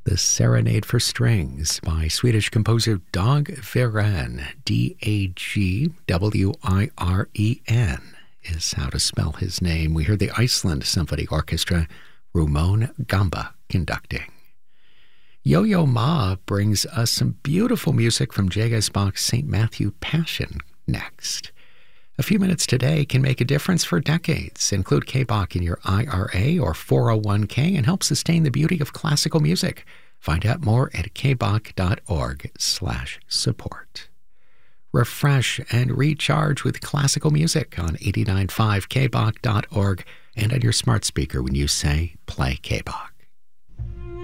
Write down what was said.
The Serenade for Strings by Swedish composer Dag Wiren, Dagwirén is how to spell his name. We hear the Iceland Symphony Orchestra, Ramón Gamba conducting. Yo-Yo Ma brings us some beautiful music from J.S. Bach's St. Matthew Passion next. A few minutes today can make a difference for decades. Include K-Bach in your IRA or 401k and help sustain the beauty of classical music. Find out more at kbach.org/support. Refresh and recharge with classical music on 89.5kbach.org and on your smart speaker when you say play K-Bach.